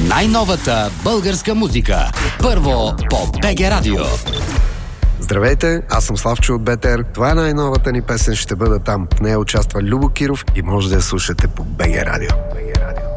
Най-новата българска музика. Първо по БГ Радио. Здравейте, аз съм Славчо от БТР. Това е най-новата ни песен, ще бъда там. В нея участва Любо Киров и може да я слушате по БГ Радио.